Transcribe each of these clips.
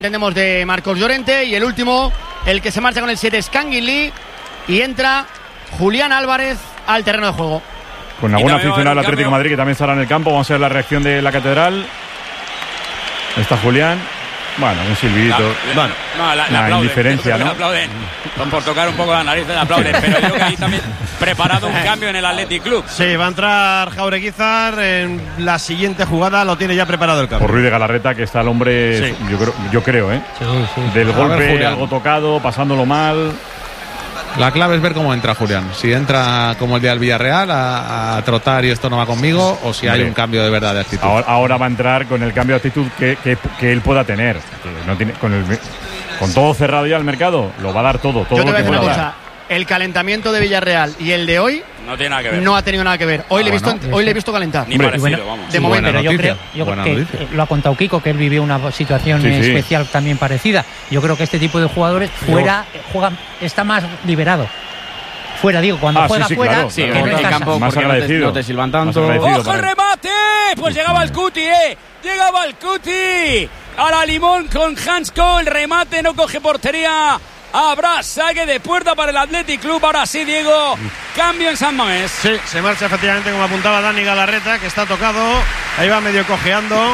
Entendemos de Marcos Llorente, y el último, el que se marcha con el 7 es Kangin Lee, y entra Julián Álvarez al terreno de juego. Con algún aficionado del Atlético de Madrid que también estará en el campo. Vamos a ver la reacción de la Catedral. Está Julián. Bueno, un silbidito. La indiferencia, ¿no? Le aplauden. Por tocar un poco la nariz le aplauden. Pero yo creo que ahí también preparado un cambio en el Athletic Club. Sí, va a entrar Jaureguizar en la siguiente jugada. Lo tiene ya preparado el cambio. Por Ruiz de Galarreta, que está el hombre, sí. yo creo, ¿eh? Sí. Del golpe, algo tocado, pasándolo mal. La clave es ver cómo entra Julián. Si entra como el día del Villarreal a trotar y esto no va conmigo, o si hay un cambio de verdad de actitud. Ahora va a entrar con el cambio de actitud que él pueda tener. No tiene, con todo cerrado ya el mercado, lo va a dar todo. Yo te voy a decir una pueda cosa. El calentamiento de Villarreal y el de hoy no tiene nada que ver. No ha tenido nada que ver. Hoy le he visto calentar. Ni parecido, vamos. De momento. Pero yo creo que lo ha contado Kiko, que él vivió una situación especial también parecida. Yo creo que este tipo de jugadores fuera está más liberado. Fuera, digo, cuando juega fuera, claro, que no en campo, más agradecido. No te silban tanto. ¡Ojo el remate! Pues llegaba el Cuti, Llegaba el Cuti. A la limón con Hansko. El remate no coge portería. Habrá saque de puerta para el Athletic Club. Ahora sí, Diego. Cambio en San Mamés. Sí, se marcha efectivamente, como apuntaba Dani Galarreta, que está tocado. Ahí va medio cojeando.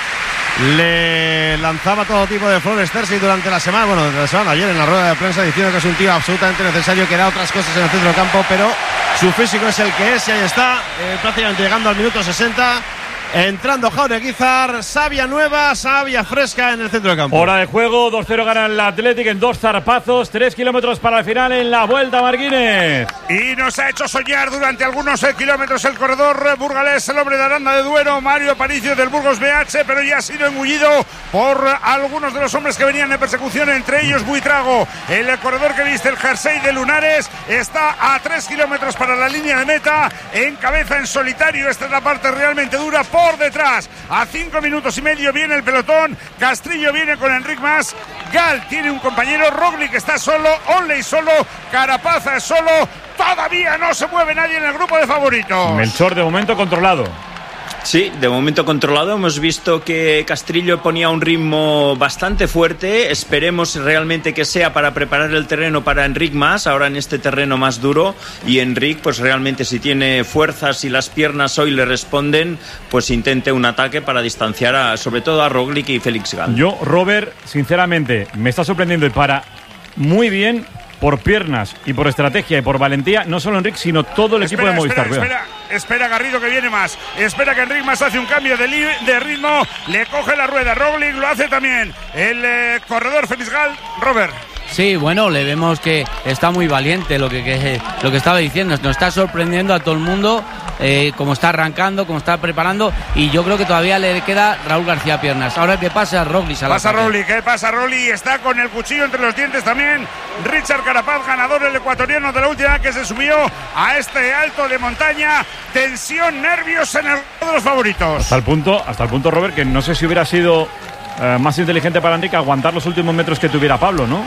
Le lanzaba todo tipo de flores Terzi durante la semana. Bueno, durante la semana, ayer en la rueda de prensa, diciendo que es un tío absolutamente necesario, que da otras cosas en el centro del campo, pero su físico es el que es, y ahí está, prácticamente llegando al minuto 60. Entrando Jaureguizar, savia nueva, savia fresca en el centro del campo. Hora de juego, 2-0 gana el Athletic en 2 zarpazos, 3 kilómetros para el final en la Vuelta Marquines. Y nos ha hecho soñar durante algunos kilómetros el corredor burgalés, el hombre de Aranda de Duero, Mario Aparicio del Burgos BH, pero ya ha sido engullido por algunos de los hombres que venían en persecución, entre ellos Buitrago. El corredor que viste el jersey de Lunares está a 3 kilómetros para la línea de meta, en cabeza en solitario. Esta es la parte realmente dura. Por detrás, a 5 minutos y medio viene el pelotón. Castrillo viene con Enric Mas. Gal tiene un compañero. Roglic está solo. Onley solo. Carapaza es solo. Todavía no se mueve nadie en el grupo de favoritos. Melchor de momento controlado. Sí, de momento controlado. Hemos visto que Castrillo ponía un ritmo bastante fuerte. Esperemos realmente que sea para preparar el terreno para Enric Mas, ahora en este terreno más duro. Y Enric, pues realmente si tiene fuerzas y las piernas hoy le responden, pues intente un ataque para distanciar sobre todo a Roglic y Félix Gal. Yo, Robert, sinceramente, me está sorprendiendo y para muy bien por piernas y por estrategia y por valentía, no solo Enric, sino todo el equipo de Movistar. Espera Garrido, que viene más. Espera que Enric Mas hace un cambio de ritmo. Le coge la rueda. Roglic lo hace también. El corredor Félix Gal. Robert. Sí, bueno, le vemos que está muy valiente, lo que estaba diciendo. Nos está sorprendiendo a todo el mundo, como está arrancando, como está preparando, y yo creo que todavía le queda Raúl García Piernas. Ahora que pasa Roglic. Pasa Roglic, está con el cuchillo entre los dientes también. Richard Carapaz, ganador el ecuatoriano de la última, que se subió a este alto de montaña. Tensión, nervios en el grupo de los favoritos. Hasta el punto, Robert, que no sé si hubiera sido más inteligente para Enric aguantar los últimos metros que tuviera Pablo, ¿no?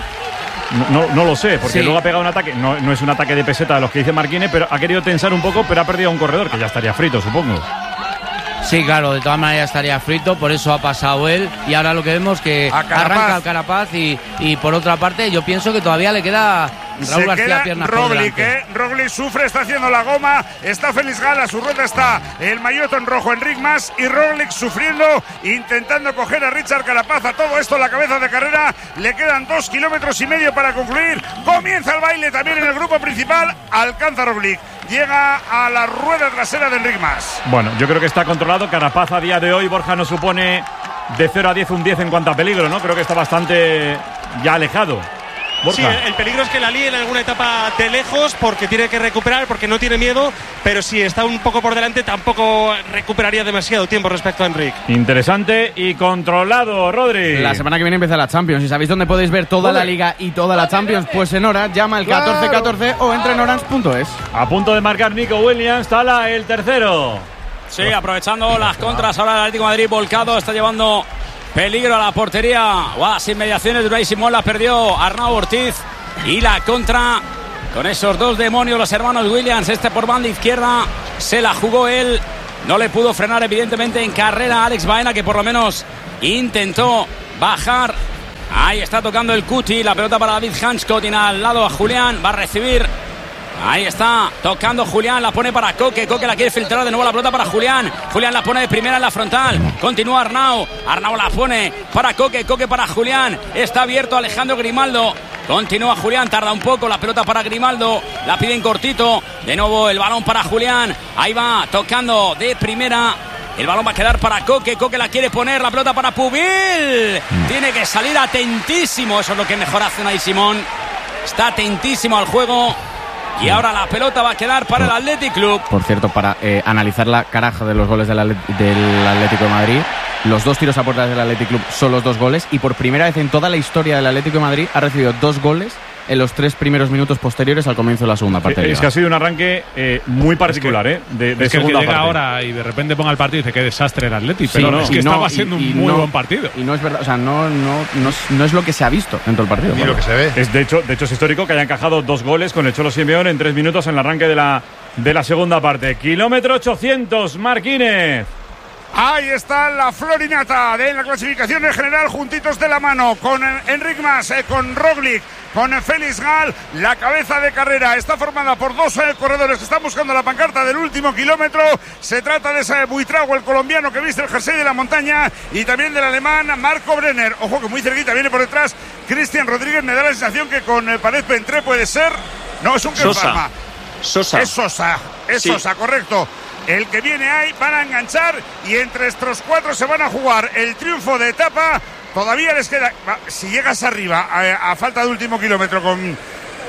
No lo sé, porque luego ha pegado un ataque, no es un ataque de peseta de los que dice Marquine, pero ha querido tensar un poco, pero ha perdido a un corredor que ya estaría frito, supongo. Sí, claro, de todas maneras estaría frito, por eso ha pasado él, y ahora lo que vemos que arranca el Carapaz y por otra parte yo pienso que todavía le queda Raúl García Piernas por delante. Roglic sufre, está haciendo la goma, está Félix Gal, a su rueda está el maillot en rojo Enric Mas, y Roglic sufriendo, intentando coger a Richard Carapaz. A todo esto la cabeza de carrera, le quedan 2 kilómetros y medio para concluir. Comienza el baile también en el grupo principal, alcanza Roglic, llega a la rueda trasera de Enric Mas. Bueno, yo creo que está controlado. Carapaz a día de hoy, Borja, nos supone de 0 a 10 un 10 en cuanto a peligro, ¿no? Creo que está bastante ya alejado. Borja. Sí, el peligro es que la líe en alguna etapa de lejos, porque tiene que recuperar, porque no tiene miedo, pero si está un poco por delante tampoco recuperaría demasiado tiempo respecto a Enric. Interesante y controlado, Rodri. La semana que viene empieza la Champions, y sabéis dónde podéis ver toda la Liga y toda la Champions, pues en Orange, llama al 1414 o entra en orange.es. A punto de marcar Nico Williams, Tala el tercero. Sí, aprovechando las contras, ahora el Atlético de Madrid volcado, está llevando peligro a la portería. Las inmediaciones de Unai Simón la perdió Arnau Ortiz, y la contra con esos dos demonios, los hermanos Williams. Por banda izquierda se la jugó él, no le pudo frenar evidentemente en carrera Alex Baena, que por lo menos intentó bajar Ahí está tocando el Cuti, la pelota para David Hansko, tiene al lado a Julián, va a recibir. Ahí está, tocando Julián, la pone para Coque, Coque la quiere filtrar de nuevo la pelota para Julián, Julián la pone de primera en la frontal, continúa Arnau, Arnau la pone para Coque, Coque para Julián, está abierto Alejandro Grimaldo, continúa Julián, tarda un poco, la pelota para Grimaldo, la piden cortito, de nuevo el balón para Julián, ahí va, tocando de primera. El balón va a quedar para Coque, Coque la quiere poner, la pelota para Pubil, tiene que salir atentísimo, eso es lo que mejor hace Unai Simón, está atentísimo al juego. Y ahora la pelota va a quedar para el Athletic Club. Por cierto, para analizar la caraja de los goles del Atlético de Madrid, los 2 tiros a puerta del Athletic Club son los 2 goles y por primera vez en toda la historia del Atlético de Madrid ha recibido 2 goles en los 3 primeros minutos posteriores al comienzo de la segunda parte. Es que ha sido un arranque muy particular, de segunda llega parte. Ahora y de repente ponga el partido y dice qué desastre el Atlético, pero no, es que estaba siendo un muy buen partido. Y no es verdad, o sea, no es lo que se ha visto dentro del partido. Ni lo que se ve. De hecho es histórico que haya encajado 2 goles con el Cholo Simeone en 3 minutos en el arranque de la segunda parte. Kilómetro 800, Marquínez. Ahí está la florinata de la clasificación en general, juntitos de la mano, con Enric Mas, con Roglic, con Félix Gal. La cabeza de carrera está formada por 2 corredores que están buscando la pancarta del último kilómetro. Se trata de ese Buitrago, el colombiano que viste el jersey de la montaña, y también del alemán Marco Brenner. Ojo que muy cerquita viene por detrás Cristian Rodríguez. Me da la sensación que con Pared Pentré puede ser. No, es un Sosa. Sosa. Es Sosa, Sí. Sosa, correcto. El que viene ahí, van a enganchar y entre estos 4 se van a jugar el triunfo de etapa. Todavía les queda, si llegas arriba a falta de último kilómetro con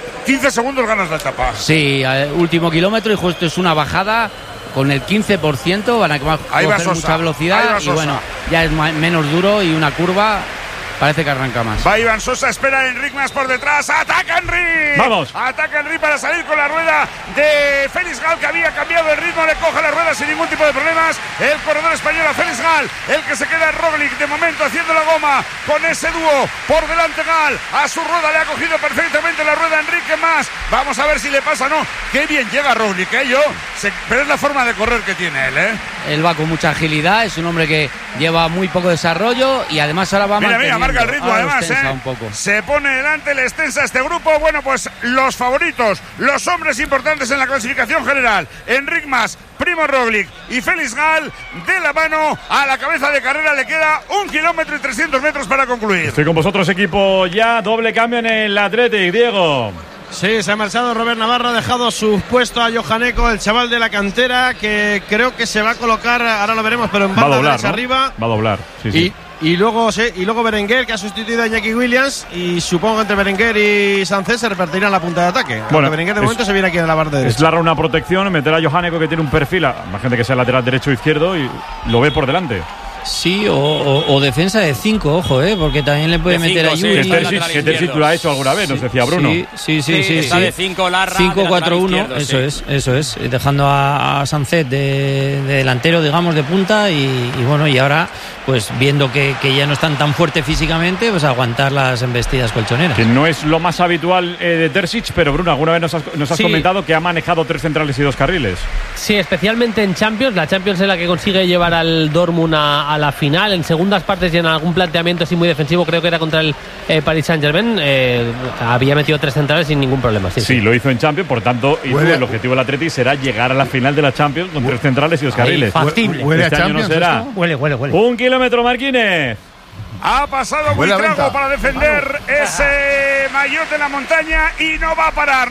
15 segundos ganas la etapa. Sí, último kilómetro y justo es una bajada con el 15%, van a coger mucha velocidad y bueno, ya es menos duro y una curva. Parece que arranca más. Va Iván Sosa, espera a Enric Mas por detrás. ¡Ataca Enric! ¡Vamos! Ataca Enric para salir con la rueda de Félix Gal, que había cambiado el ritmo. Le coge la rueda sin ningún tipo de problemas. El corredor español a Félix Gal. El que se queda es Roglic, de momento haciendo la goma con ese dúo. Por delante Gal. A su rueda le ha cogido perfectamente la rueda Enrique Mas. Vamos a ver si le pasa o no. Qué bien llega Roglic, pero es la forma de correr que tiene él, Él va con mucha agilidad. Es un hombre que lleva muy poco desarrollo y además ahora va manteniendo. Marca el ritmo, además, un poco. Se pone delante, le extensa este grupo. Bueno, pues los favoritos, los hombres importantes en la clasificación general: Enric Mas, Primo Roglic y Félix Gal, de la mano. A la cabeza de carrera le queda 1 kilómetro y 300 metros para concluir. Estoy con vosotros, equipo. Ya doble cambio en el Athletic, Diego. Sí, se ha marchado Robert Navarro, ha dejado su puesto a Johaneco, el chaval de la cantera, que creo que se va a colocar, ahora lo veremos, pero en banda derecha arriba. Va a doblar, sí. Y luego Berenguer, que ha sustituido a Iñaki Williams, y supongo que entre Berenguer y Sánchez se repartirán la punta de ataque. Bueno, Berenguer de momento se viene aquí en la barra derecha. Es larga una protección, meter a Johaneco, que tiene un perfil, imagínate que sea lateral derecho o izquierdo, y lo ve por delante. Sí, o defensa de 5, ojo, porque también le puede meter a Yuri. Que Terzic lo ha hecho alguna vez, nos decía Bruno. Sí. Está de 5 Larra. 5-4-1, eso es. Dejando a Sánchez de delantero, digamos, de punta y bueno, y ahora, pues viendo que ya no están tan fuertes físicamente, pues aguantar las embestidas colchoneras. Que no es lo más habitual de Terzic, pero Bruno, alguna vez nos has comentado que ha manejado 3 centrales y 2 carriles. Sí, especialmente en Champions. La Champions es la que consigue llevar al Dortmund a la final. En segundas partes y en algún planteamiento así muy defensivo, creo que era contra el Paris Saint-Germain, había metido 3 centrales sin ningún problema. Sí, lo hizo en Champions, por tanto, el objetivo del Atleti será llegar a la final de la Champions con 3 centrales y 2 carriles. Factible. Este año no será. Huele. 1 kilómetro, Marquínez. Ha pasado Buitrago para defender ese maillot de la montaña y no va a parar.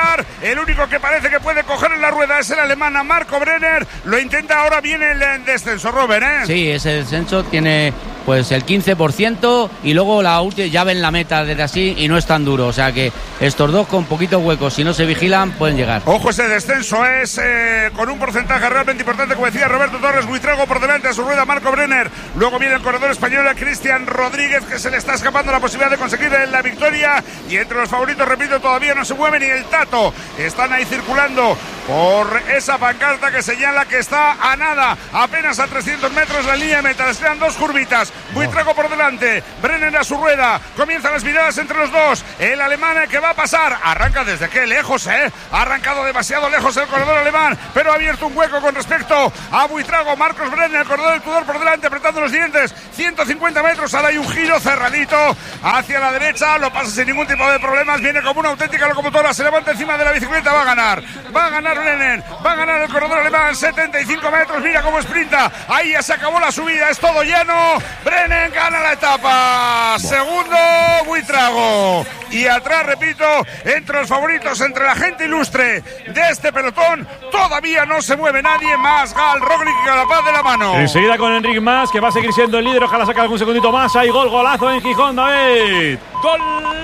El único que parece que puede coger en la rueda es el alemán Marco Brenner. Lo intenta, ahora viene el descenso, Robert, Sí, ese descenso tiene pues el 15% y luego la última ya ven la meta desde así y no es tan duro, o sea que estos dos con poquitos huecos, si no se vigilan, pueden llegar. Ojo, ese descenso es con un porcentaje realmente importante, como decía Roberto Torres. Buitrago por delante, a su rueda Marco Brenner, luego viene el corredor español Cristian Rodríguez, que se le está escapando la posibilidad de conseguir la victoria, y entre los favoritos, repito, todavía no se mueve ni el Tato. Están ahí circulando por esa pancarta que señala que está a nada, apenas a 300 metros la línea de meta. Les quedan 2 curvitas. Buitrago por delante, Brenner a su rueda. Comienzan las miradas entre los dos. El alemán que va a pasar. Arranca desde qué lejos, ha arrancado demasiado lejos el corredor alemán, pero ha abierto un hueco con respecto a Buitrago. Marcos Brenner, el corredor del Tudor por delante, apretando los dientes. 150 metros, ahora hay un giro cerradito hacia la derecha, lo pasa sin ningún tipo de problemas. Viene como una auténtica locomotora, se levanta encima de la bicicleta, va a ganar Brenner, va a ganar el corredor alemán. 75 metros, mira cómo sprinta, ahí ya se acabó la subida, es todo lleno. Brenner gana la etapa, segundo Buitrago, y atrás, repito, entre los favoritos, entre la gente ilustre de este pelotón, todavía no se mueve nadie más. Gal, Roglic y Carapaz de la mano. Enseguida con Enric Mas, que va a seguir siendo el líder, ojalá saque algún segundito más. Hay golazo en Gijón, David. Gol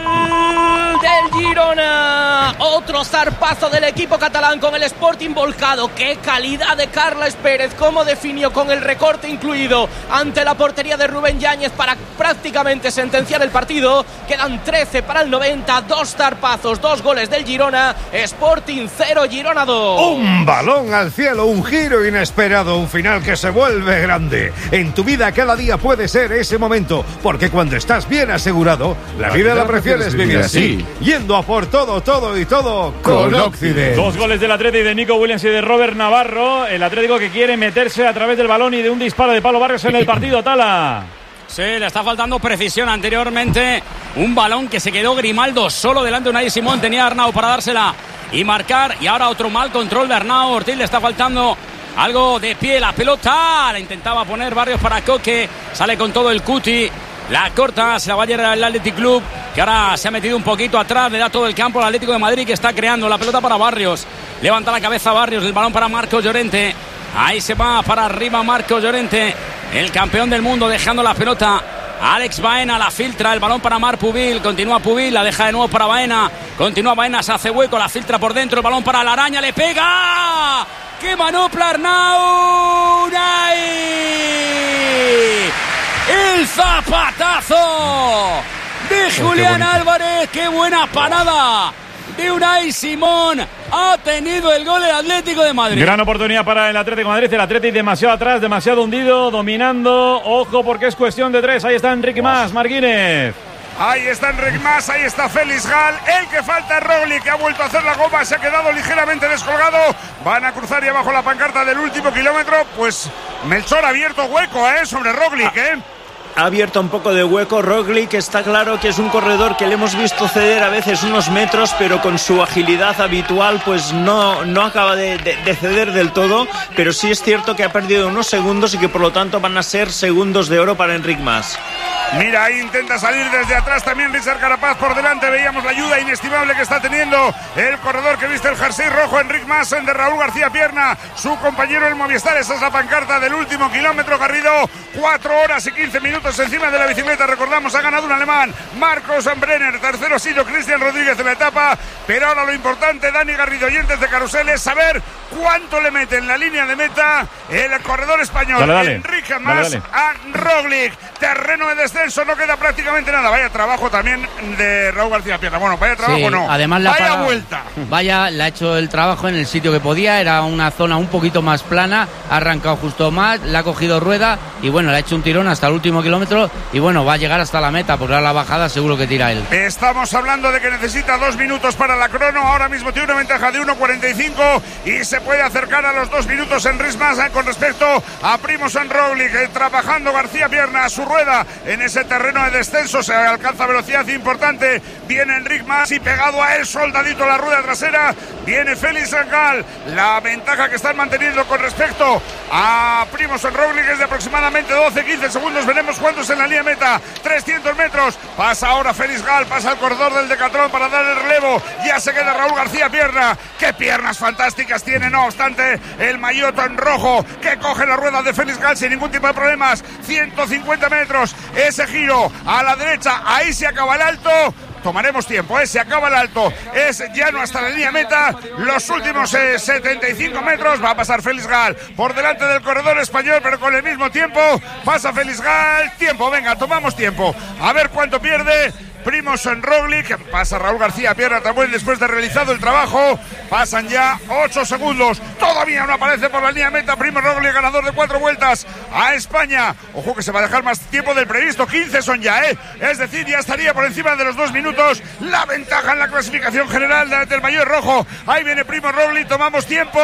del Girona, otro zarpazo del equipo catalán con el Sporting volcado. Qué calidad de Carles Pérez, cómo definió con el recorte incluido ante la portería de Rubén Yáñez para prácticamente sentenciar el partido. Quedan 13 para el 90, 2 zarpazos, 2 goles del Girona. Sporting 0, Girona 2. Un balón al cielo, un giro inesperado, un final que se vuelve grande. En tu vida cada día puede ser ese momento, porque cuando estás bien asegurado, la vida la prefieres vivir así, yendo a por todo y todo con Occident. 2 goles del Atlético de Nico Williams y de Robert Navarro. El Atlético que quiere meterse a través del balón y de un disparo de Pablo Barrios en el partido, Tala. Sí, le está faltando precisión. Anteriormente un balón que se quedó Grimaldo solo delante de Unai Simón, tenía a Arnau para dársela y marcar, y ahora otro mal control de Arnau. Ortiz, le está faltando algo de pie, la pelota la intentaba poner Barrios para Coque, sale con todo el Cuti, la corta, se la va a llevar el Athletic Club, que ahora se ha metido un poquito atrás, le da todo el campo al Atlético de Madrid, que está creando la pelota para Barrios, levanta la cabeza Barrios, el balón para Marcos Llorente, ahí se va para arriba Marcos Llorente, el campeón del mundo, dejando la pelota. Alex Baena la filtra, el balón para Marc Pubil, continúa Pubil, la deja de nuevo para Baena, continúa Baena, se hace hueco, la filtra por dentro, el balón para la araña, le pega, ¡qué manopla Arnau! El zapatazo de Julián Álvarez, qué buena parada de Unai Simón, ha tenido el gol el Atlético de Madrid. Gran oportunidad para el Atlético de Madrid, el Atlético demasiado atrás, demasiado hundido, dominando, ojo porque es cuestión de 3, ahí está Enrique Mas, Marquínez. Ahí está Enric Mas, ahí está Félix Gal, el que falta es Roglic, que ha vuelto a hacer la goma, se ha quedado ligeramente descolgado, van a cruzar y abajo la pancarta del último kilómetro, pues Melchor ha abierto hueco sobre Roglic, Ha abierto un poco de hueco Roglic, está claro que es un corredor que le hemos visto ceder a veces unos metros, pero con su agilidad habitual pues no acaba de ceder del todo, pero sí es cierto que ha perdido unos segundos y que por lo tanto van a ser segundos de oro para Enric Mas. Mira, ahí intenta salir desde atrás también Richard Carapaz por delante. Veíamos la ayuda inestimable que está teniendo el corredor que viste el jersey rojo, Enric Mas, de Raúl García Pierna, su compañero el Movistar. Esa es la pancarta del último kilómetro, Garrido. 4 horas y 15 minutos encima de la bicicleta. Recordamos, ha ganado un alemán, Marcos Brenner. Tercero ha sido Cristian Rodríguez en la etapa. Pero ahora lo importante, Dani Garrido, oyentes de Carrusel, es saber cuánto le mete en la línea de meta el corredor español. Enric Mas a Roglic. Terreno de descenso, no queda prácticamente nada. Vaya trabajo también de Raúl García Pierna. Bueno, vaya trabajo, sí, no. Además, vaya vuelta. Vaya, le ha hecho el trabajo en el sitio que podía. Era una zona un poquito más plana. Ha arrancado justo más, le ha cogido rueda y bueno, le ha hecho un tirón hasta el último kilómetro. Y bueno, va a llegar hasta la meta, porque a la bajada seguro que tira él. Estamos hablando de que necesita 2 minutos para la crono. Ahora mismo tiene una ventaja de 1.45 y se puede acercar a los 2 minutos en Rismas con respecto a Primož Roglic. Trabajando García Pierna a su rueda en ese terreno de descenso, se alcanza velocidad importante, viene Enric Mas y pegado a él, soldadito la rueda trasera, viene Félix Gal. La ventaja que están manteniendo con respecto a Primož Roglic es de aproximadamente 12-15 segundos, veremos cuántos en la línea meta. 300 metros, pasa ahora Félix Gal, pasa el corredor del Decatlón para dar el relevo, ya se queda Raúl García Pierna. Qué piernas fantásticas tiene, no obstante, el maillot en rojo que coge la rueda de Félix Gal sin ningún tipo de problemas. 150 metros, ese giro a la derecha, ahí se acaba el alto. Tomaremos tiempo, se acaba el alto, es llano hasta la línea meta. Los últimos 75 metros va a pasar Félix Gal por delante del corredor español, pero con el mismo tiempo pasa Félix Gal. Tiempo, venga, tomamos tiempo, a ver cuánto pierde. Primož Roglič, pasa Raúl García Pierna también después de realizado el trabajo. Pasan ya 8 segundos. Todavía no aparece por la línea meta Primož Roglič, ganador de 4 vueltas a España. Ojo que se va a dejar más tiempo del previsto. 15 son ya, es decir, ya estaría por encima de los 2 minutos. La ventaja en la clasificación general del maillot rojo. Ahí viene Primož Roglič, tomamos tiempo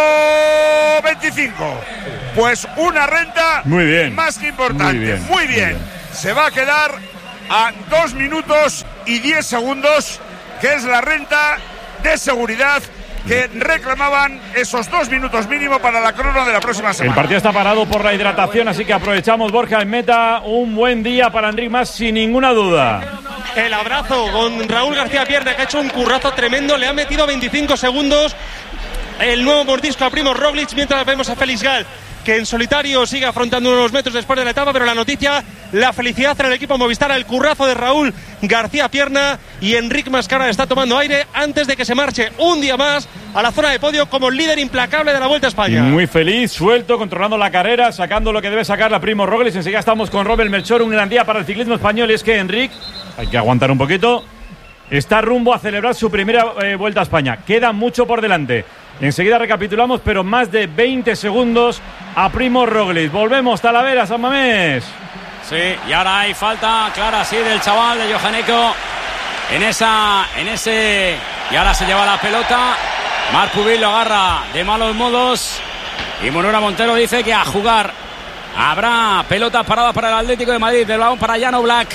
25. Pues una renta muy bien, más que importante. Muy bien. Se va a quedar a 2 minutos y 10 segundos, que es la renta de seguridad que reclamaban esos 2 minutos mínimo para la crono de la próxima semana. El partido está parado por la hidratación, así que aprovechamos, Borja, en meta. Un buen día para Enric Mas, sin ninguna duda. El abrazo con Raúl García Pierna, que ha hecho un currazo tremendo. Le ha metido 25 segundos el nuevo mordisco a Primož Roglič, mientras vemos a Félix Gall, que en solitario sigue afrontando unos metros después de la etapa. Pero la noticia, la felicidad en el equipo Movistar, el currazo de Raúl García Pierna, y Enric Mas que ahora está tomando aire antes de que se marche un día más a la zona de podio como líder implacable de la Vuelta a España. Muy feliz, suelto, controlando la carrera, sacando lo que debe sacar la Primož Roglič. Enseguida estamos con Robert Melchor. Un gran día para el ciclismo español, y es que Enric, hay que aguantar un poquito, está rumbo a celebrar su primera Vuelta a España. Queda mucho por delante. Enseguida recapitulamos, pero más de 20 segundos a Primož Roglič. Volvemos, Talavera, San Mamés. Sí, y ahora hay falta clara, sí, del chaval de Johanneco en ese, y ahora se lleva la pelota. Marc Pubil lo agarra de malos modos y Monura Montero dice que a jugar. Habrá pelota parada para el Atlético de Madrid, del balón para Jan Oblak,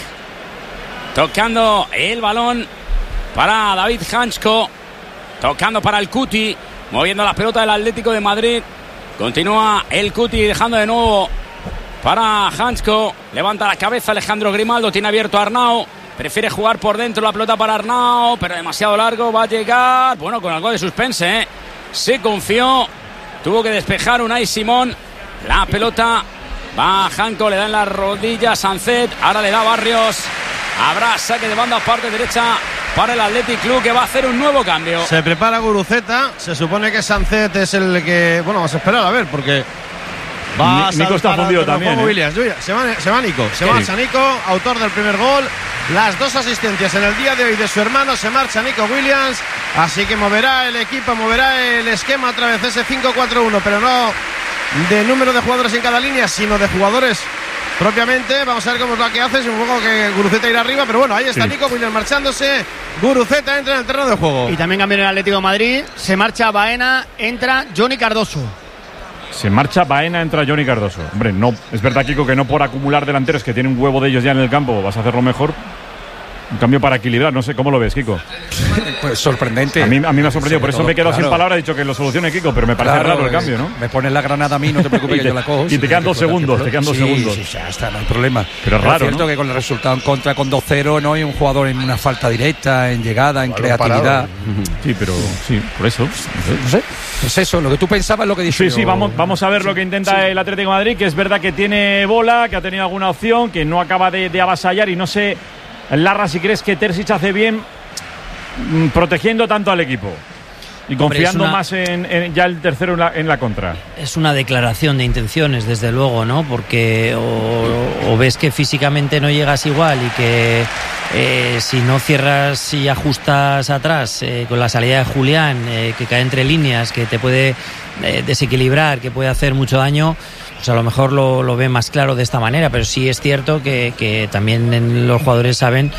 tocando el balón para David Hansko, tocando para el Cuti, moviendo la pelota del Atlético de Madrid. Continúa el Cuti, dejando de nuevo para Hansko. Levanta la cabeza Alejandro Grimaldo, tiene abierto a Arnau, prefiere jugar por dentro, la pelota para Arnau, pero demasiado largo, va a llegar, bueno, con algo de suspense, se confió, tuvo que despejar Unai Simón, la pelota va a Hansko, le da en las rodillas Sancet, ahora le da Barrios. Habrá saque de banda a parte derecha para el Athletic Club, que va a hacer un nuevo cambio. Se prepara Guruceta, se supone que Sancet es el que... Bueno, vamos a esperar a ver, porque... Nico está fundido también. Se va Nico, se marcha Nico, autor del primer gol. Las 2 asistencias en el día de hoy de su hermano. Se marcha Nico Williams, así que moverá el equipo, moverá el esquema otra vez, ese 5-4-1, pero no de número de jugadores en cada línea, sino de jugadores propiamente. Vamos a ver cómo es lo que hace. Supongo que Guruceta irá arriba, pero bueno, ahí está Nico Williams marchándose. Guruceta entra en el terreno de juego. Y también cambia en el Atlético de Madrid. Se marcha Baena, entra Johnny Cardoso. Se marcha Baena, entra Johnny Cardoso. Hombre, no, es verdad, Kiko, que no por acumular delanteros que tienen un huevo de ellos ya en el campo vas a hacerlo mejor. Un cambio para equilibrar, no sé, ¿cómo lo ves, Kiko? Pues sorprendente. A mí me ha sorprendido, por eso me he quedado sin palabras, he dicho que lo solucione Kiko, pero me parece raro el cambio, ¿no? Me pones la granada a mí, no te preocupes que yo la cojo. Y te quedan 2 segundos, Sí, ya está, no hay problema. Pero es raro, es cierto, ¿no? que con el resultado en contra, con 2-0, no hay un jugador en una falta directa, en llegada, en creatividad. Sí, pero sí, por eso. No sé, es eso, lo que tú pensabas, lo que dije. Sí, vamos a ver lo que intenta el Atlético de Madrid, que es verdad que tiene bola, que ha tenido alguna opción, que no acaba de avasallar, y no sé, Larra, si crees que Terzic hace bien protegiendo tanto al equipo y confiando más en ya el tercero en la contra. Es una declaración de intenciones, desde luego, ¿no? Porque o ves que físicamente no llegas igual y que si no cierras y ajustas atrás con la salida de Julián, que cae entre líneas, que te puede desequilibrar, que puede hacer mucho daño, pues a lo mejor lo ve más claro de esta manera, pero sí es cierto que también los jugadores saben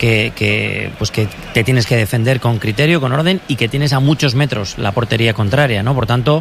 que te tienes que defender con criterio, con orden, y que tienes a muchos metros la portería contraria, ¿no? Por tanto,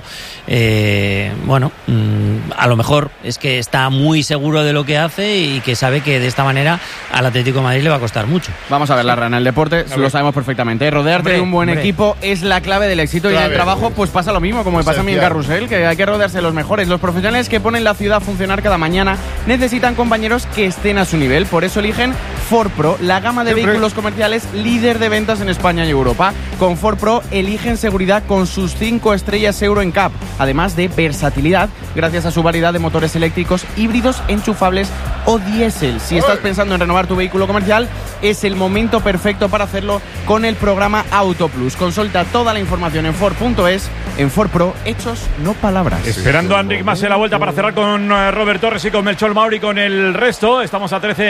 a lo mejor es que está muy seguro de lo que hace y que sabe que de esta manera al Atlético de Madrid le va a costar mucho. Vamos a ver, Larra, en el deporte lo sabemos perfectamente. Rodearte de un buen equipo es la clave del éxito, y en el trabajo pues pasa lo mismo, como me pasa a mí en Carrusel, que hay que rodearse de los mejores. Los profesionales que ponen la ciudad a funcionar cada mañana necesitan compañeros que estén a su nivel. Por eso eligen Ford Pro, la gama de vehículos comerciales líder de ventas en España y Europa. Con Ford Pro eligen seguridad con sus 5 estrellas Euro NCAP, además de versatilidad gracias a su variedad de motores eléctricos, híbridos, enchufables o diésel. Si estás pensando en renovar tu vehículo comercial, es el momento perfecto para hacerlo con el programa Auto Plus. Consulta toda la información en Ford.es. En Ford Pro, hechos, no palabras. Esperando a Enric Mas en la vuelta para cerrar con Robert Torres y con Melchor Mauri con el resto. Estamos a 13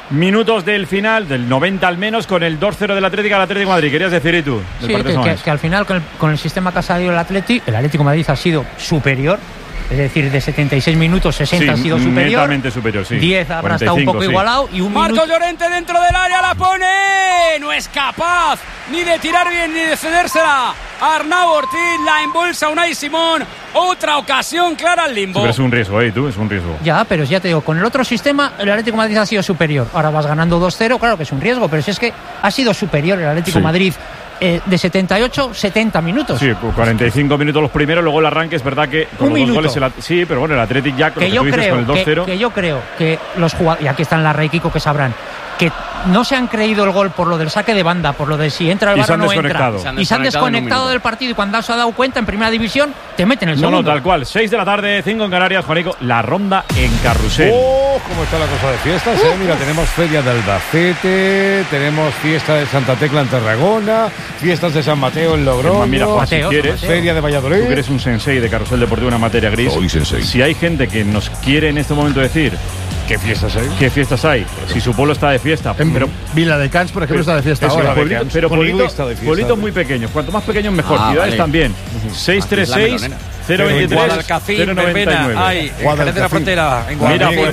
minutos del final, del 90 al menos, con el 2-0 del Atlético al Atlético de Madrid. ¿Querías decir, y tú? Sí, que al final con el sistema que ha salido el Atlético de Madrid ha sido superior. Es decir, de 76 minutos, 60 ha sido superior. Netamente superior, sí. 10 habrá estado un poco igualado. Y Marcos Llorente dentro del área, la pone. No es capaz ni de tirar bien ni de cedérsela a Arnau Ortiz. La embolsa Unai Simón. Otra ocasión clara al limbo. Pero es un riesgo, tú, es un riesgo. Ya, pero ya te digo, con el otro sistema, el Atlético de Madrid ha sido superior. Ahora vas ganando 2-0, claro que es un riesgo, pero si es que ha sido superior el Atlético de Madrid. De 78, 70 minutos. Sí, 45 minutos los primeros, luego el arranque. Es verdad que con los 2 goles. Sí, pero bueno, el Atlético ya con el 2-0. Que yo creo que los jugadores, y aquí están la Rey Kiko que sabrán, que no se han creído el gol por lo del saque de banda, por lo de si entra el VAR o no entra. Y se han desconectado del partido, y cuando se ha dado cuenta en primera división, te meten el segundo. No, tal cual. 6 de la tarde, 5 en Canarias, Juanico. La ronda en Carrusel. ¡Oh! ¿Cómo está la cosa de fiestas? Mira, tenemos Feria de Albacete, tenemos fiesta de Santa Tecla en Tarragona, fiestas de San Mateo en Logroño. Mira, Juan, si quieres, Feria de Valladolid. Tú que eres un sensei de Carrusel Deportivo, una materia gris. Soy sensei. Si hay gente que nos quiere en este momento decir ¿qué fiestas hay? ¿Qué fiestas hay? Si su pueblo está de fiesta. Pero Vila de Cans, por ejemplo, está de fiesta ahora. Pero pueblitos muy pequeños. Cuanto más pequeños, mejor. Ciudades también. 636 023 Guadalcacín, Verbena, hay en Jerez de la Frontera, en Guadalajara,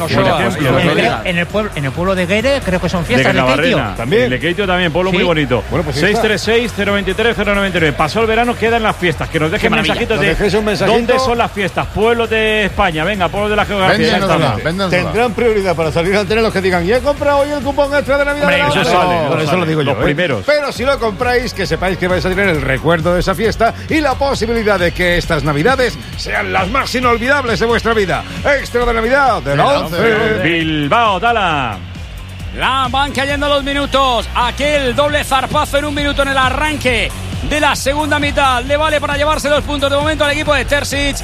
en el pueblo de Guere creo que son fiestas de Keitio. También. De Keitio también, pueblo muy bonito. Bueno, pues 636 023 099. Pasó el verano, quedan las fiestas. Que nos dejen mensajitos de dónde son las fiestas. Pueblos de España, venga, pueblos de la geografía. Tendrán prioridad para salir al tener los que digan, y he comprado hoy el cupón extra de Navidad. Eso sale. Bueno, eso lo digo yo. Los primeros. Pero si lo compráis, que sepáis que vais a tener el recuerdo de esa fiesta y la posibilidad de que estas Navidades sean las más inolvidables de vuestra vida. Extra de Navidad de la 11. Bilbao, Tala. Van cayendo los minutos. Aquel doble zarpazo en un minuto en el arranque de la segunda mitad le vale para llevarse los puntos de momento al equipo de Terzic.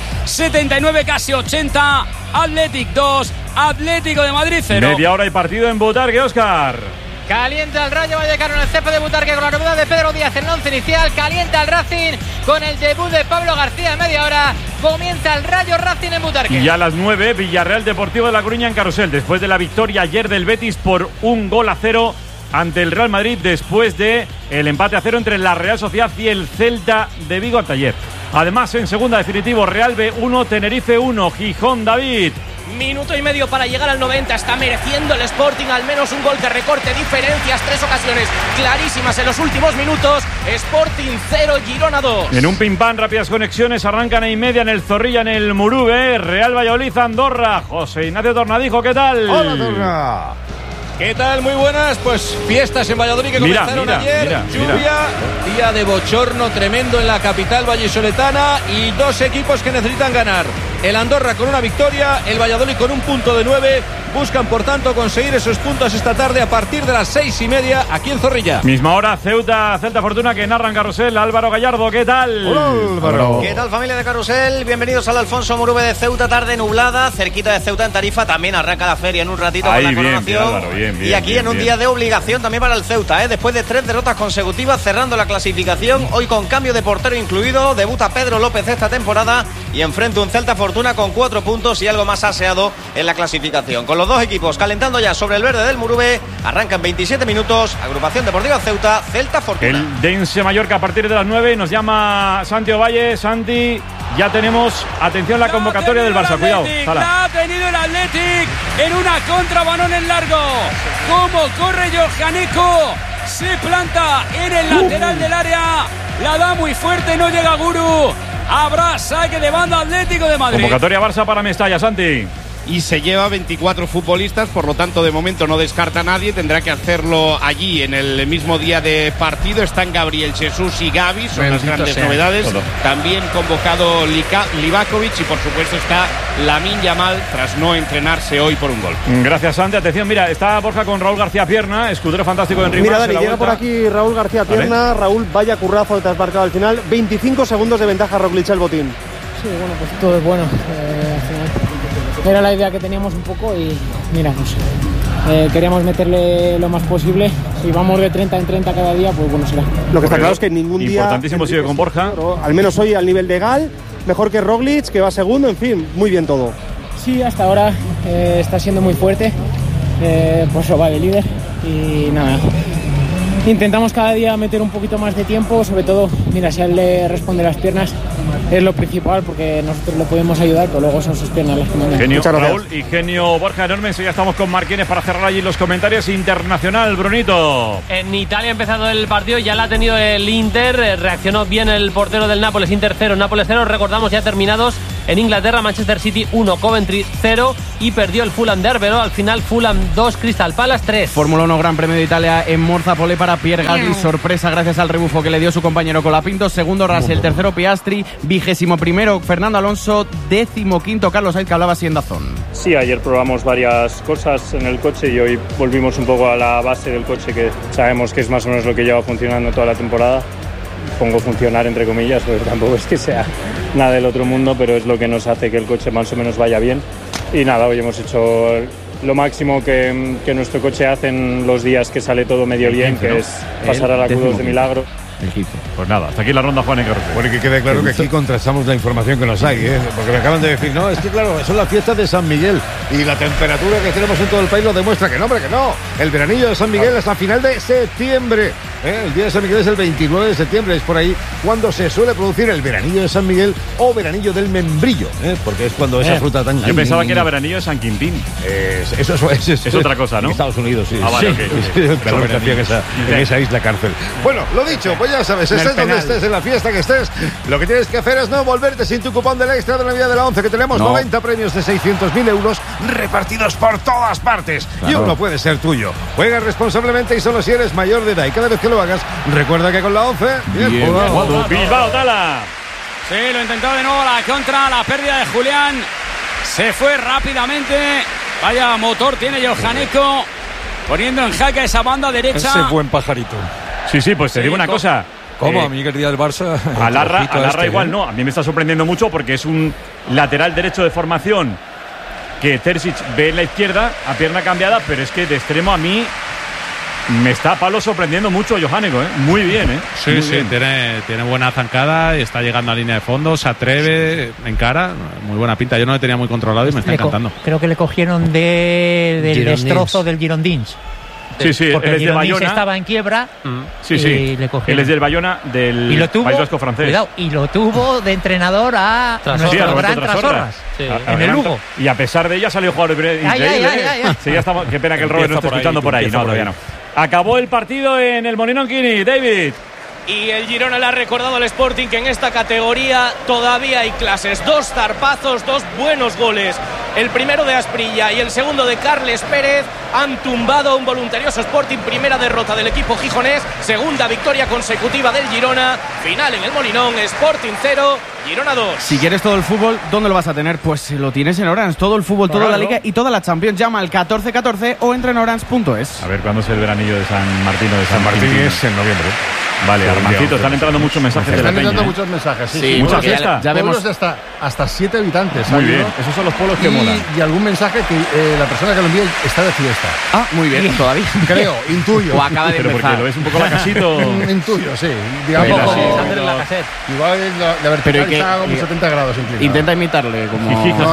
79, casi 80. Athletic 2, Atlético de Madrid 0. Media hora y partido en Butarque, Óscar. Calienta el Rayo Vallecano en el césped de Butarque con la novedad de Pedro Díaz en el once inicial. Calienta el Racing con el debut de Pablo García en media hora. Comienza el Rayo Racing en Butarque. Y ya a las 9, Villarreal Deportivo de La Coruña en Carrusel. Después de la victoria ayer del Betis por 1-0 ante el Real Madrid, después de el empate a 0 entre la Real Sociedad y el Celta de Vigo anteayer. Además, en segunda definitivo, Real B 1, Tenerife 1, Gijón, David. Minuto y medio para llegar al 90. Está mereciendo el Sporting al menos un gol que recorte diferencias. 3 ocasiones clarísimas en los últimos minutos. Sporting 0, Girona 2. En un pim-pam, rápidas conexiones. Arrancan a y media en el Zorrilla, en el Murube. Real Valladolid, Andorra. José Ignacio Tornadijo, ¿qué tal? Hola, Torna. ¿Qué tal? Muy buenas. Pues fiestas en Valladolid que comenzaron ayer. Lluvia, día de bochorno tremendo en la capital vallisoletana y dos equipos que necesitan ganar. El Andorra con una victoria, el Valladolid con un punto de 9. Buscan, por tanto, conseguir esos puntos esta tarde a partir de las 6:30 aquí en Zorrilla. Misma hora, Celta Fortuna que narra en Carrusel. Álvaro Gallardo, ¿qué tal? Hola, Álvaro. ¿Qué tal, familia de Carrusel? Bienvenidos al Alfonso Murube de Ceuta, tarde nublada, cerquita de Ceuta en Tarifa. También arranca la feria en un ratito con la coronación. Bien, y aquí en un día de obligación también para el Ceuta, después de 3 derrotas consecutivas, cerrando la clasificación, hoy con cambio de portero incluido. Debuta Pedro López esta temporada y enfrenta un Celta Fortuna con 4 puntos y algo más aseado en la clasificación. Con los dos equipos calentando ya sobre el verde del Murube, arrancan 27 minutos, Agrupación Deportiva Ceuta, Celta Fortuna. El Dense Mallorca a partir de las 9, nos llama Santi Ovalle. Santi, ya tenemos, atención, la convocatoria del Barça, cuidado. La ha tenido el Athletic en una contra, balón en largo. Como corre Jorjanico, se planta en el lateral del área, la da muy fuerte, no llega Guru. Habrá saque de banda Atlético de Madrid. Convocatoria Barça para Mestalla, Santi. Y se lleva 24 futbolistas, por lo tanto de momento no descarta a nadie, tendrá que hacerlo allí en el mismo día de partido. Están Gabriel Jesús y Gavi, son las grandes novedades. También convocado Livakovic y por supuesto está Lamine Yamal tras no entrenarse hoy por un gol. Gracias, Santi. Atención, mira, está Borja con Raúl García Pierna, escudero fantástico de Enrique. Mira, Dani, llega por aquí Raúl García Pierna. ¿Vale? Raúl, vaya currazo te has marcado al final. 25 segundos de ventaja Roglic el botín. Sí, bueno, pues todo es bueno. Era la idea que teníamos un poco y mira, pues queríamos meterle lo más posible. Si vamos de 30 en 30 cada día, pues bueno será. Lo que está claro es que ningún día... Importantísimo sigue con Borja. Al menos hoy al nivel de Gal, mejor que Roglic, que va segundo, en fin, muy bien todo. Sí, hasta ahora está siendo muy fuerte. pues lo va de líder y nada. Intentamos cada día meter un poquito más de tiempo, sobre todo, mira, si a él le responde las piernas es lo principal porque nosotros le podemos ayudar, pero luego son sus piernas las que mandan. Genio Raúl y genio Borja enorme. Ya estamos con Marquines para cerrar allí los comentarios. Internacional, Brunito. En Italia ha empezado el partido, ya la ha tenido el Inter, reaccionó bien el portero del Nápoles, Inter 0, Nápoles 0, recordamos ya terminados. En Inglaterra, Manchester City 1, Coventry 0 y perdió el Fulham de Arbeloa. Al final, Fulham 2, Crystal Palace 3. Fórmula 1 Gran Premio de Italia en Monza, pole para Pierre Gasly. Sorpresa gracias al rebufo que le dio su compañero Colapinto. Segundo Russell, tercero Piastri, 21º Fernando Alonso, 15º Carlos Sainz, que hablaba así en DAZN. Sí, ayer probamos varias cosas en el coche y hoy volvimos un poco a la base del coche, que sabemos que es más o menos lo que lleva funcionando toda la temporada. Pongo funcionar entre comillas, porque tampoco es que sea nada del otro mundo, pero es lo que nos hace que el coche más o menos vaya bien. Y nada, hoy hemos hecho lo máximo que nuestro coche hace en los días que sale todo medio bien, que es pasar a la Q2 de milagro. Pues nada, hasta aquí la ronda, Juan Engarro. Bueno, que quede claro que aquí contrastamos la información que nos hay, porque me acaban de decir, no, es que claro, son las fiestas de San Miguel y la temperatura que tenemos en todo el país lo demuestra que no, hombre, que no. El veranillo de San Miguel es a final de septiembre. El día de San Miguel es el 29 de septiembre, es por ahí cuando se suele producir el veranillo de San Miguel o veranillo del membrillo, porque es cuando esa fruta tan... Yo pensaba que era veranillo de San Quintín. Eso es otra cosa, ¿no? En Estados Unidos, sí. Ah, vale, sí. El calor que hacía en esa isla cárcel. Bueno, lo dicho, pues ya sabes, estés donde estés, en la fiesta que estés, lo que tienes que hacer es no volverte sin tu cupón del extra de Navidad de la 11, que tenemos 90 premios de 600.000 euros repartidos por todas partes. Claro. Y uno puede ser tuyo. Juega responsablemente y solo si eres mayor de edad. Y cada vez que lo hagas, recuerda que con la 11, bien jugado. Bilbao, Tala. Sí, lo intentó de nuevo la contra, la pérdida de Julián. Se fue rápidamente. Vaya motor tiene Johaneko, poniendo en jaque esa banda derecha. Ese buen pajarito. Sí, pues te digo una cosa. ¿Cómo? A mí que el día del Barça... Alarra igual no. A mí me está sorprendiendo mucho porque es un lateral derecho de formación que Terzic ve en la izquierda a pierna cambiada, pero es que de extremo a mí me está Pablo sorprendiendo mucho Johaneko, muy bien, Sí, muy sí, bien. Tiene buena zancada y está llegando a línea de fondo, se atreve, encara, muy buena pinta. Yo no lo tenía muy controlado y me está encantando. Creo que le cogieron del destrozo del Girondins. Sí, porque él el es de Girondins Bayona. estaba en quiebra y le cogieron. Él es del Bayona, del País Vasco francés. Cuidado, y lo tuvo de entrenador a nuestro gran Trasorras en el Lugo. Y a pesar de ella salió jugador increíble. Sí, ya estamos. Qué pena que el Robert no esté escuchando por ahí. No, todavía no. Acabó el partido en el Molinón Quini, David. Y el Girona le ha recordado al Sporting que en esta categoría todavía hay clases. 2 zarpazos, 2 buenos goles. El primero de Asprilla y el segundo de Carles Pérez han tumbado a un voluntarioso Sporting. Primera derrota del equipo gijonés, segunda victoria consecutiva del Girona. Final en el Molinón, Sporting 0, Girona 2. Si quieres todo el fútbol, ¿dónde lo vas a tener? Pues lo tienes en Orange. Todo el fútbol, toda la Liga y toda la Champions. Llama al 1414 o entra en orange.es. A ver, ¿cuándo es el veranillo de San Martín o de San Martín? Es en noviembre. Vale, Armancito, están entrando muchos mensajes de la peña. Están entrando muchos mensajes, sí. Mucha fiesta. Ya vemos hasta 7 habitantes. Muy bien, esos son los pueblos que molan. Y algún mensaje que la persona que lo envía está de fiesta. Ah, muy bien, todavía. Creo, intuyo. O acaba de empezar. Porque lo ves un poco la casito. Intuyo, sí. Digamos en la cassette. Igual la vertical está como 70 grados incluso. Intenta imitarle como...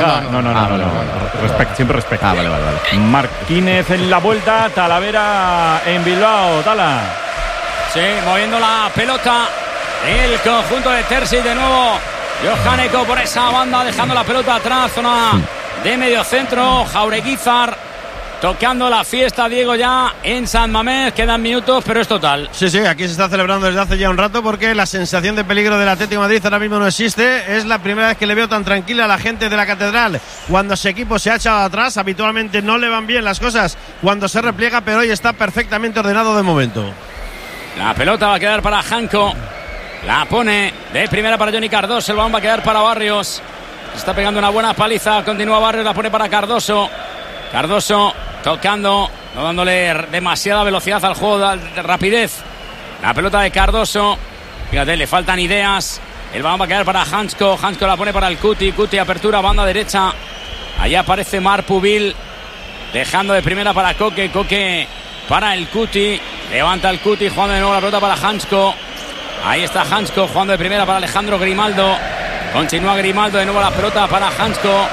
No. Siempre respeto. Vale. Marquínez en la vuelta, Talavera en Bilbao, Tala. Sí, moviendo la pelota el conjunto de Terzic de nuevo. Johaneko por esa banda, dejando la pelota atrás, zona de medio centro. Jaureguizar tocando la fiesta, Diego, ya en San Mamés. Quedan minutos, pero es total. Sí, aquí se está celebrando desde hace ya un rato porque la sensación de peligro del Atlético de Madrid ahora mismo no existe. Es la primera vez que le veo tan tranquila a la gente de la Catedral. Cuando su equipo se ha echado atrás, habitualmente no le van bien las cosas cuando se repliega, pero hoy está perfectamente ordenado de momento. La pelota va a quedar para Janko. La pone de primera para Johnny Cardoso. El balón va a quedar para Barrios. Está pegando una buena paliza. Continúa Barrios. La pone para Cardoso. Cardoso tocando. No dándole demasiada velocidad al juego. De rapidez. La pelota de Cardoso. Fíjate, le faltan ideas. El balón va a quedar para Hansko. Hansko la pone para el Cuti. Cuti apertura. Banda derecha. Allá aparece Marpubil. Dejando de primera para Coque. Coque para el Cuti. Levanta el Cuti, jugando de nuevo la pelota para Hansko. Ahí está Hansko, jugando de primera para Alejandro Grimaldo. Continúa Grimaldo, de nuevo la pelota para Hansko.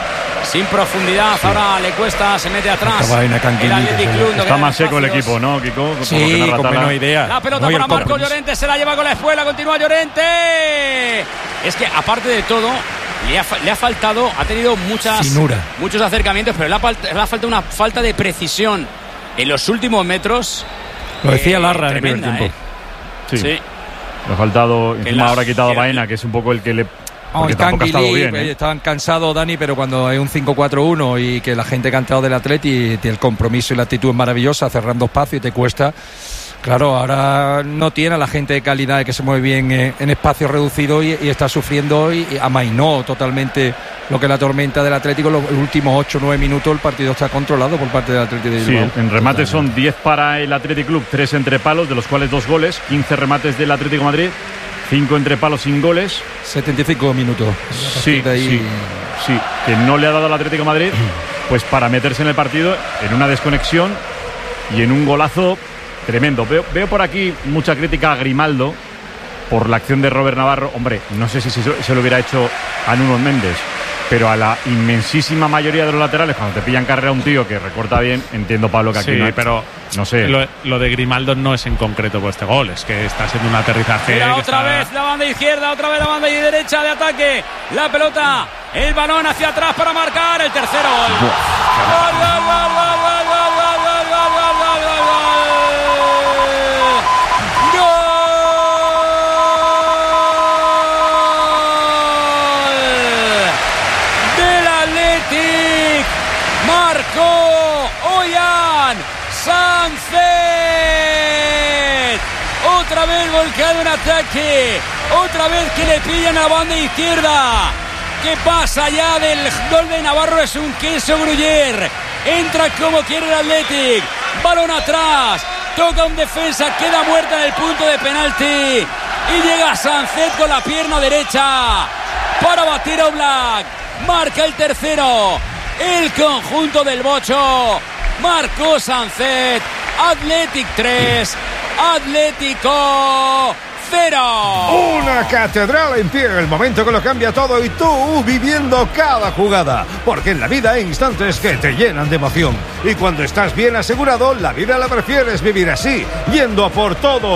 sin profundidad. Ahora le cuesta, se mete atrás. El Athletic Club está más seco el equipo, ¿no, Kiko? Sí, con menos idea. La pelota para Marcos Llorente, se la lleva con la espuela, continúa Llorente. Es que aparte de todo, le ha faltado, ha tenido muchos acercamientos, pero le ha faltado una falta de precisión en los últimos metros. Lo decía Larra en el primer tiempo. Sí. Le ha faltado, encima ahora ha quitado a Baena, que es un poco el que le... Porque tampoco ha estado bien, estaban cansados, Dani, pero cuando hay un 5-4-1 y que la gente que ha entrado del Atleti, el compromiso y la actitud es maravillosa, cerrando espacio y te cuesta. Claro, ahora no tiene a la gente de calidad que se mueve bien en espacios reducidos y está sufriendo y amainó totalmente lo que es la tormenta del Atlético. Los últimos 8 o 9 minutos el partido está controlado por parte del Atlético de Bilbao. Sí, en remate son 10 para el Athletic Club, 3 entre palos, de los cuales 2 goles, 15 remates del Atlético de Madrid, 5 entre palos sin goles. 75 minutos. Sí, que no le ha dado al Atlético de Madrid pues para meterse en el partido en una desconexión y en un golazo tremendo. Veo por aquí mucha crítica a Grimaldo por la acción de Robert Navarro. Hombre, no sé si se lo hubiera hecho a Nuno Méndez, pero a la inmensísima mayoría de los laterales, cuando te pillan carrera un tío que recorta bien, entiendo, Pablo, que aquí no hay, pero no sé. Lo de Grimaldo no es en concreto por este gol, es que está siendo un aterrizaje. Mira, otra vez la banda izquierda, otra vez la banda derecha de ataque. La pelota, el balón hacia atrás para marcar el tercero gol. ¡Gol, gol, gol, gol, gol, gol, gol, gol, gol, gol, gol, gol! Marcó Ollán Sánchez, otra vez volcado en ataque, otra vez que le pillan a la banda izquierda. ¿Qué pasa ya del gol de Navarro? Es un queso gruyer. Entra como quiere el Athletic, balón atrás, toca un defensa, queda muerta en el punto de penalti y llega Sánchez con la pierna derecha para batir a Oblak. Marca el tercero el conjunto del Bocho. Marcó Sánchez. Athletic 3, Atlético 0. Una catedral en pie, el momento que lo cambia todo y tú viviendo cada jugada, porque en la vida hay instantes que te llenan de emoción y cuando estás bien asegurado, la vida la prefieres vivir así, yendo a por todo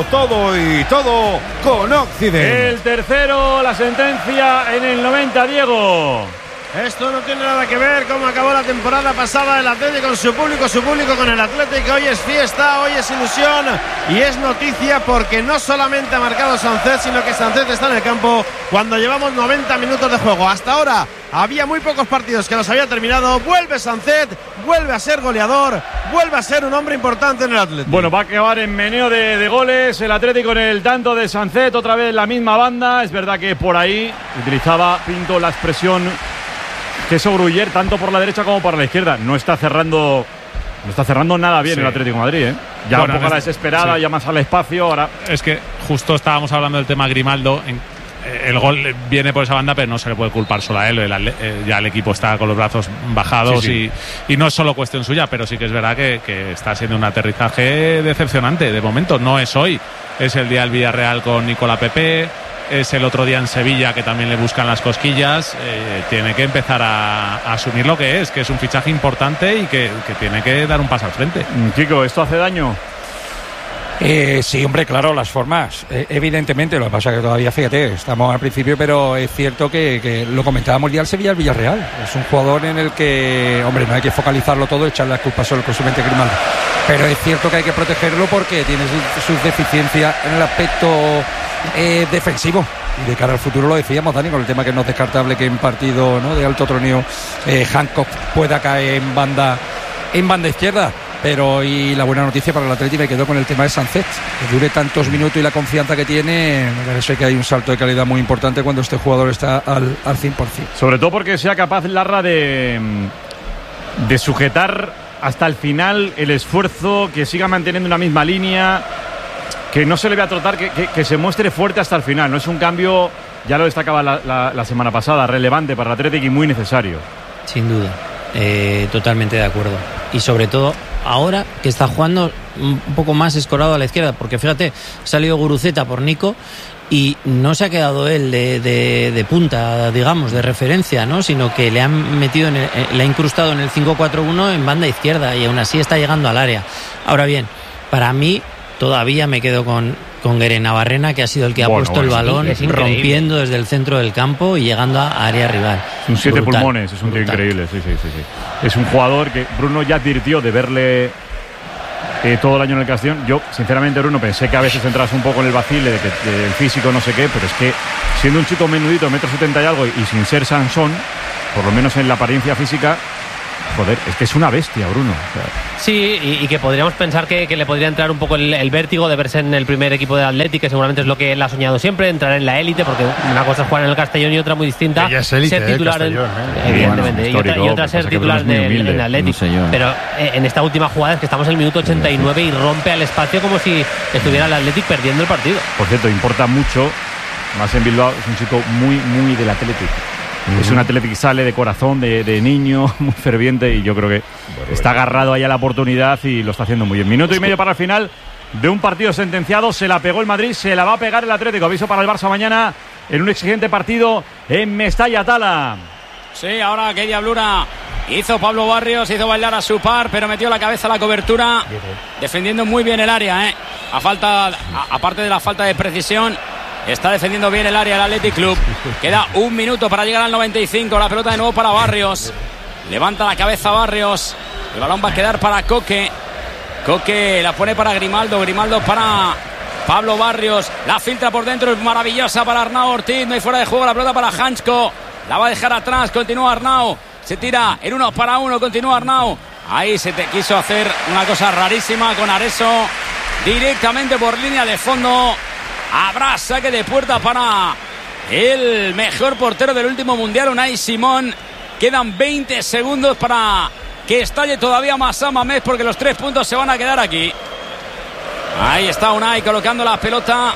con Occident. El tercero, la sentencia en el 90, Diego. Esto no tiene nada que ver cómo acabó la temporada pasada el Atlético con su público con el Atlético. Hoy es fiesta, hoy es ilusión y es noticia porque no solamente ha marcado Sánchez, sino que Sánchez está en el campo cuando llevamos 90 minutos de juego. Hasta ahora había muy pocos partidos que los había terminado. Vuelve Sánchez, vuelve a ser goleador, vuelve a ser un hombre importante en el Atlético. Bueno, va a acabar en meneo de goles el Atlético en el tanto de Sánchez, otra vez la misma banda. Es verdad que por ahí utilizaba Pinto la expresión queso gruyer tanto por la derecha como por la izquierda. No está cerrando nada bien el Atlético de Madrid, ¿eh? Ya un poco a la desesperada, ya más al espacio. Ahora es que justo estábamos hablando del tema Grimaldo. El gol viene por esa banda, pero no se le puede culpar solo a él. Ya el equipo está con los brazos bajados y no es solo cuestión suya, pero sí que es verdad que está siendo un aterrizaje decepcionante. De momento no es hoy, es el día del Villarreal con Nicola Pepe. Es el otro día en Sevilla que también le buscan las cosquillas. Tiene que empezar a asumir lo que es un fichaje importante y que tiene que dar un paso al frente. Kiko, ¿esto hace daño? Sí, hombre, claro, las formas, evidentemente. Lo que pasa es que todavía, fíjate, estamos al principio, pero es cierto que lo comentábamos el día del Sevilla, el Villarreal. Es un jugador en el que, hombre, no hay que focalizarlo todo, echarle la culpa solo exclusivamente a Grimaldo. Pero es cierto que hay que protegerlo porque tiene sus deficiencias en el aspecto defensivo. Y de cara al futuro, lo decíamos, Dani, con el tema que no es descartable que en partido, ¿no?, de alto troneo Hancock pueda caer en banda izquierda. Pero y la buena noticia para el Atlético me quedó con el tema de Sánchez, que dure tantos minutos y la confianza que tiene. Me parece que hay un salto de calidad muy importante cuando este jugador está al 100%. Sobre todo porque sea capaz Larra de sujetar hasta el final el esfuerzo, que siga manteniendo una misma línea, que no se le vea trotar, que se muestre fuerte hasta el final. No es un cambio, ya lo destacaba la semana pasada, relevante para el Atlético y muy necesario. Sin duda, totalmente de acuerdo. Y sobre todo ahora que está jugando un poco más escorado a la izquierda, porque fíjate, ha salido Guruceta por Nico y no se ha quedado él de punta, digamos, de referencia, ¿no? Sino que le han metido, le ha incrustado en el 5-4-1 en banda izquierda y aún así está llegando al área. Ahora bien, para mí todavía me quedo con Guerena-Barrena, que ha sido el que ha puesto el balón rompiendo desde el centro del campo y llegando a área rival. Son 7 pulmones, es un tío increíble, sí. Es un jugador que Bruno ya advirtió de verle todo el año en el Castellón. Yo, sinceramente, Bruno, pensé que a veces entras un poco en el vacile de que el físico no sé qué, pero es que siendo un chico menudito, 1,70 m y algo, y sin ser Sansón, por lo menos en la apariencia física, joder, es que es una bestia, Bruno. Sí, y que podríamos pensar que le podría entrar un poco el vértigo de verse en el primer equipo de Athletic, que seguramente es lo que él ha soñado siempre, entrar en la élite, porque una cosa es jugar en el Castellón y otra muy distinta. Ella es élite, ser titular evidentemente, y otra ser titular en Athletic. No sé yo. Pero en esta última jugada es que estamos en el minuto 89 y rompe al espacio como si estuviera el Athletic perdiendo el partido. Por cierto, importa mucho, más en Bilbao, es un chico muy del Athletic. Es un Athletic que sale de corazón, de niño, muy ferviente, y yo creo que está agarrado ahí a la oportunidad y lo está haciendo muy bien. Minuto y medio para el final de un partido sentenciado. Se la pegó el Madrid, se la va a pegar el Atlético. Aviso para el Barça mañana en un exigente partido en Mestalla, Tala. Sí, ahora qué diablura hizo Pablo Barrios, hizo bailar a su par, pero metió la cabeza a la cobertura, defendiendo muy bien el área, aparte de la falta de precisión. Está defendiendo bien el área el Athletic Club. Queda 1 minuto para llegar al 95. La pelota de nuevo para Barrios. Levanta la cabeza Barrios. El balón va a quedar para Coque. Coque la pone para Grimaldo. Grimaldo para Pablo Barrios. La filtra por dentro. Es maravillosa para Arnau Ortiz. No hay fuera de juego. La pelota para Hansko. La va a dejar atrás. Continúa Arnau. Se tira en 1 para 1. Continúa Arnau. Ahí se quiso hacer una cosa rarísima con Areso. Directamente por línea de fondo. Habrá saque de puerta para el mejor portero del último mundial, Unai Simón. Quedan 20 segundos para que estalle todavía más Samamés, porque los 3 puntos se van a quedar aquí. Ahí está Unai colocando la pelota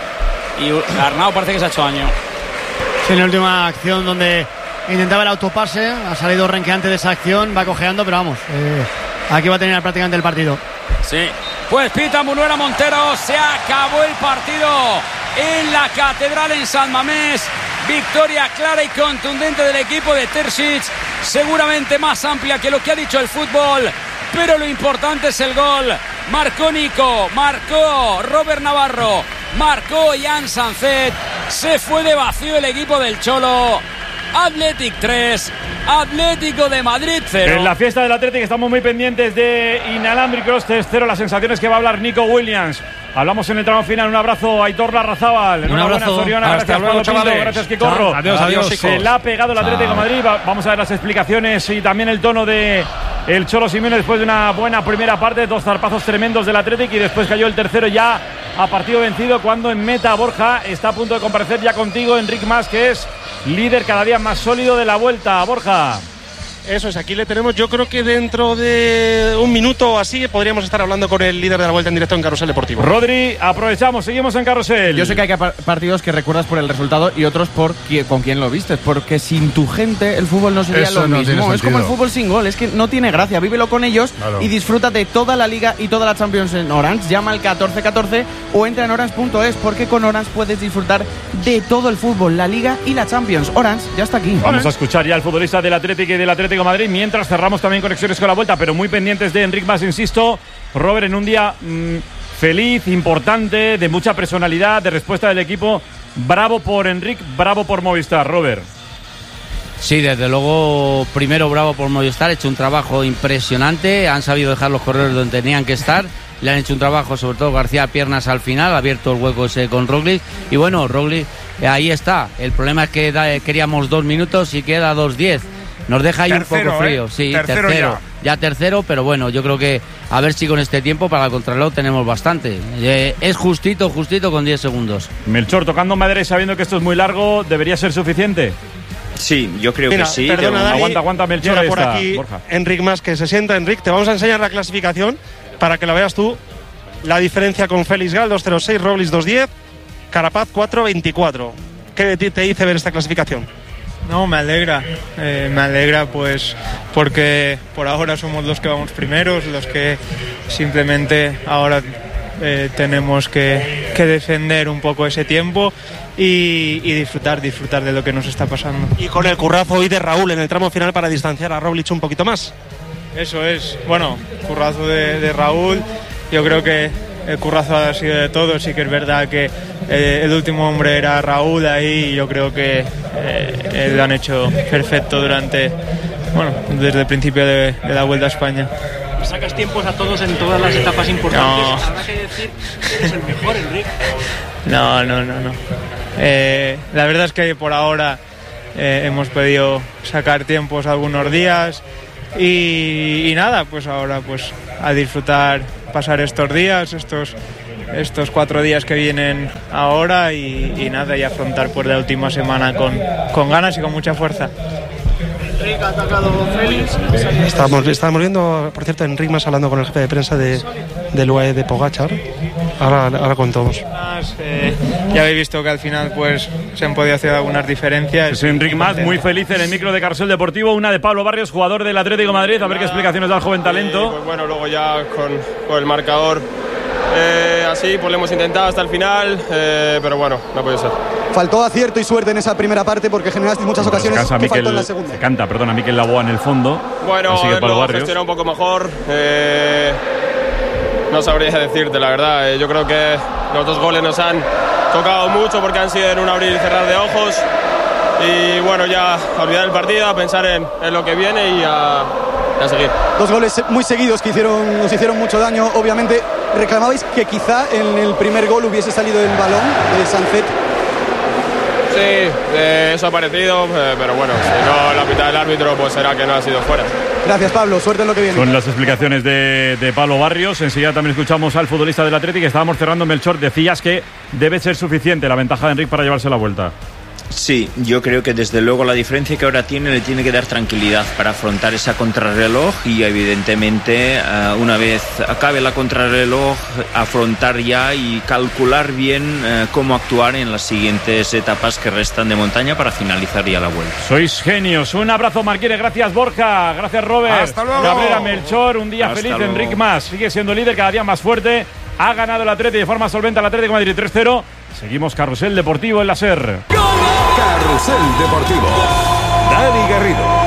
y Arnau parece que se ha hecho daño. Sí, en la última acción donde intentaba el autopase, ha salido renqueante de esa acción, va cojeando, pero vamos, aquí va a terminar prácticamente el partido. Sí. Pues pita Munuera Montero, se acabó el partido en la Catedral en San Mamés. Victoria clara y contundente del equipo de Terzic, seguramente más amplia que lo que ha dicho el fútbol, pero lo importante es el gol. Marcó Nico, marcó Robert Navarro, marcó Jan Sancet, se fue de vacío el equipo del Cholo. Athletic 3, Atlético de Madrid 0. En la fiesta del Athletic estamos muy pendientes de Inalámbricos 3-0. Las sensaciones que va a hablar Nico Williams. Hablamos en el tramo final. Un abrazo a Aitor Larrazábal. Un abrazo. Soriona. Gracias, Pablo Pinto. Gracias, Quicorro. Adiós. Se la ha pegado el Atlético de Madrid. Vamos a ver las explicaciones y también el tono de el Cholo Simeone después de una buena primera parte. 2 zarpazos tremendos del Athletic y después cayó el tercero ya a partido vencido, cuando en meta Borja está a punto de comparecer ya contigo, Enric Mas, que es líder cada día más sólido de la Vuelta. Borja. Eso es, aquí le tenemos. Yo creo que dentro de 1 minuto o así podríamos estar hablando con el líder de la Vuelta en directo en Carrusel Deportivo. Rodri, aprovechamos, seguimos en Carrusel. Yo sé que hay partidos que recuerdas por el resultado y otros por con quién lo vistes, porque sin tu gente el fútbol no sería lo mismo. Es como el fútbol sin gol, es que no tiene gracia. Vívelo con ellos, claro, y disfrútate toda la Liga y toda la Champions en Orange. Llama al 1414 o entra en orange.es, porque con Orange puedes disfrutar de todo el fútbol, la Liga y la Champions. Orange ya está aquí. Vamos a escuchar ya al futbolista del Atlético y del Atlético de Madrid, mientras cerramos también conexiones con la Vuelta, pero muy pendientes de Enric Mas, insisto. Robert, en un día feliz, importante, de mucha personalidad, de respuesta del equipo. Bravo por Enric, bravo por Movistar, Robert. Sí, desde luego, primero bravo por Movistar, ha hecho un trabajo impresionante, han sabido dejar los corredores donde tenían que estar, le han hecho un trabajo, sobre todo García Piernas al final, ha abierto el hueco ese con Roglic, y bueno, Roglic ahí está. El problema es que queríamos 2 minutos y queda 2:10. Nos deja ahí tercero, un poco frío. Sí, tercero. Ya tercero, pero bueno, yo creo que a ver si con este tiempo para el contrarreloj tenemos bastante. Es justito con 10 segundos. Melchor, tocando madera y sabiendo que esto es muy largo, ¿debería ser suficiente? Sí, yo creo que sí. Perdona, Dani, aguanta Melchor. Por aquí, Borja. Enric Mas, que se sienta. Enric, te vamos a enseñar la clasificación para que la veas tú. La diferencia con Félix Gal, 2.06, Roglic 2.10, Carapaz 4.24. ¿Qué te dice ver esta clasificación? No, me alegra pues porque por ahora somos los que vamos primeros, los que simplemente ahora tenemos que defender un poco ese tiempo y disfrutar de lo que nos está pasando. Y con el currazo hoy de Raúl en el tramo final para distanciar a Roglic un poquito más. Eso es, bueno, currazo de Raúl, yo creo que el currazo ha sido de todos, sí que es verdad que el último hombre era Raúl ahí y yo creo que lo han hecho perfecto desde el principio de la Vuelta a España. Sacas tiempos a todos en todas las etapas importantes. No. Habrá que decir que eres el mejor, Enric. No. La verdad es que por ahora hemos podido sacar tiempos algunos días y nada, pues ahora pues a disfrutar, pasar estos días, estos 4 días que vienen ahora y nada, y afrontar pues la última semana con ganas y con mucha fuerza. Enric ha atacado Félix. Estábamos viendo, por cierto, Enric más hablando con el jefe de prensa del UAE de Pogačar. Ahora con todos. Ya habéis visto que al final pues se han podido hacer algunas diferencias. Es Enric Mas, muy feliz en el micro de Carrusel Deportivo. Una de Pablo Barrios, jugador del Atlético de Madrid. A ver qué explicaciones da el joven talento. Pues bueno, luego ya con el marcador así, pues lo hemos intentado hasta el final, pero bueno, no puede ser. Faltó acierto y suerte en esa primera parte porque generaste muchas ocasiones que faltó en la segunda. Se canta, perdona, Mikel Laboa en el fondo. Bueno, lo gestionó un poco mejor. No sabría decirte, la verdad. Yo creo que los 2 goles nos han tocado mucho porque han sido en un abrir y cerrar de ojos. Y bueno, ya a olvidar el partido, a pensar en lo que viene y a seguir. 2 goles muy seguidos que nos hicieron mucho daño. Obviamente, reclamabais que quizá en el primer gol hubiese salido el balón de Sancet. Sí, eso ha parecido, pero bueno, si no la pita del árbitro, pues será que no ha sido fuera. Gracias, Pablo, suerte en lo que viene. Con las explicaciones de Pablo Barrios. Enseguida también escuchamos al futbolista del Atlético. Estábamos cerrando, Melchor, decías que debe ser suficiente la ventaja de Enric para llevarse la vuelta. Sí, yo creo que desde luego la diferencia que ahora tiene le tiene que dar tranquilidad para afrontar esa contrarreloj y evidentemente una vez acabe la contrarreloj afrontar ya y calcular bien cómo actuar en las siguientes etapas que restan de montaña para finalizar ya la vuelta. Sois genios, un abrazo Marquines, gracias Borja, gracias Robert, hasta luego. Cabrera, Melchor, un día hasta feliz, luego. Enric Mas sigue siendo líder, cada día más fuerte, ha ganado el Atlético de forma solvente al Atlético de Madrid 3-0. Seguimos Carrusel Deportivo en la SER. Carrusel Deportivo. Dani Garrido.